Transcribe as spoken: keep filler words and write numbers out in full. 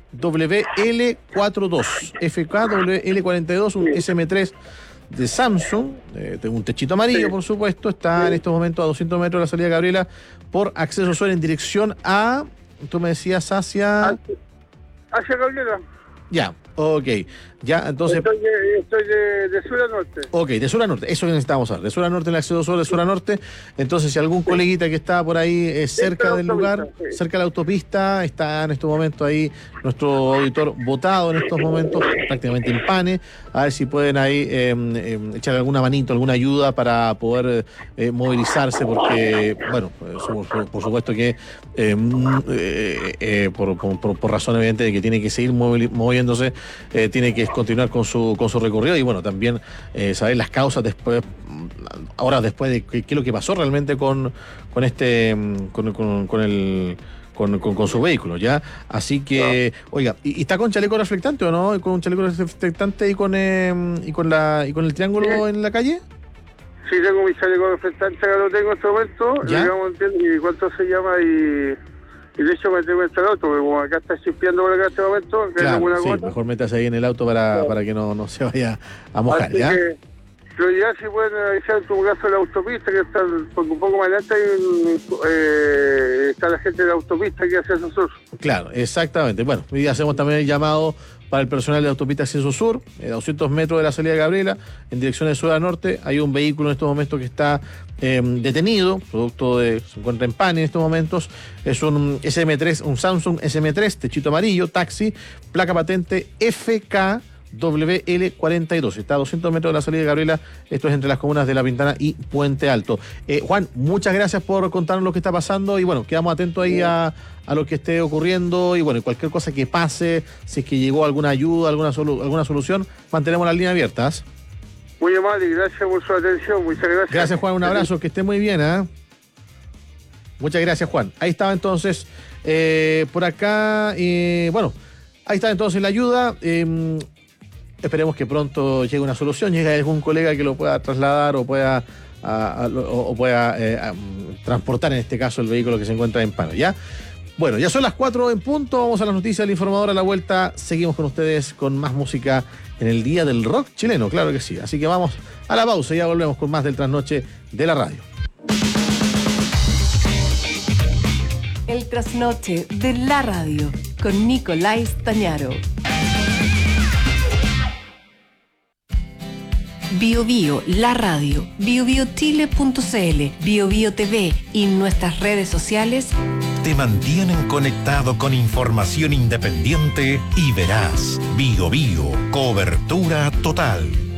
W L cuarenta y dos, F K W L cuarenta y dos, un S M tres de Samsung, eh, de un techito amarillo, sí. Por supuesto, está sí. En estos momentos a doscientos metros de la salida de Gabriela por acceso sur en dirección a, tú me decías, hacia... Hacia Gabriela. Ya, ok. Ya, entonces... Estoy de, estoy de, de sur a norte. Ok, de sur a norte, eso que necesitamos saber. De sur a norte, el acceso sur, de sur a norte. Entonces, si algún sí. coleguita que está por ahí eh, cerca del lugar, sí. cerca de la autopista, está en estos momentos ahí nuestro auditor votado en estos momentos, prácticamente en pane, a ver si pueden ahí eh, eh, echar alguna manito, alguna ayuda para poder eh, movilizarse, porque, bueno, por, por supuesto que eh, eh, eh, por, por, por razón evidente de que tiene que seguir moviéndose, eh, tiene que continuar con su con su recorrido y bueno, también eh, saber las causas después, ahora después de qué, qué es lo que pasó realmente con, con este, con, con, con el con, con, con su vehículo, ¿ya? Así que, no. Oiga, ¿y, ¿y está con chaleco reflectante o no? ¿Con un chaleco reflectante y con eh, y con la y con el triángulo sí. en la calle? Sí, tengo mi chaleco reflectante, acá lo tengo en este momento, digamos, y cuánto se llama y Y de hecho me tengo que entrar al auto, porque como acá está chispeando por acá en este momento, que claro, hay alguna sí, gota. Mejor métase ahí en el auto para, claro. para que no, no se vaya a mojar, así ¿ya? Que, pero ya si pueden avisar en tu caso la autopista, que está porque un poco más adelante hay, eh, está la gente de la autopista que hace Ascenso Sur. Claro, exactamente. Bueno, hoy hacemos también el llamado para el personal de la autopista Ascenso Sur, eh, doscientos metros de la salida de Gabriela, en dirección de sur a norte. Hay un vehículo en estos momentos que está eh, detenido, producto de, se encuentra en pan en estos momentos. Es un S M tres, un Samsung S M tres, techito amarillo, taxi, placa patente F K W L cuarenta y dos. Está a doscientos metros de la salida de Gabriela. Esto es entre las comunas de La Pintana y Puente Alto. Eh, Juan, muchas gracias por contarnos lo que está pasando y bueno, quedamos atentos ahí a, a lo que esté ocurriendo y bueno, cualquier cosa que pase, si es que llegó alguna ayuda, alguna, solu- alguna solución, mantenemos las líneas abiertas. Muy amable, gracias por su atención, muchas gracias. Gracias, Juan, un abrazo, que esté muy bien, ¿eh? Muchas gracias, Juan. Ahí estaba entonces, eh, por acá, eh, bueno, ahí está entonces la ayuda. Eh, Esperemos que pronto llegue una solución, llegue algún colega que lo pueda trasladar o pueda, a, a, o pueda eh, a, transportar en este caso el vehículo que se encuentra en paro, ¿ya? Bueno, ya son las cuatro en punto, vamos a las noticias del informador a la vuelta, seguimos con ustedes con más música en el Día del Rock chileno, claro que sí. Así que vamos a la pausa y ya volvemos con más del trasnoche de la radio. El trasnoche de la radio con Nicolás Tañaro. Bio Bio, la radio, bio bio chile punto c l, Bio Bio T V y nuestras redes sociales te mantienen conectado con información independiente y veraz. Bio Bio, cobertura total.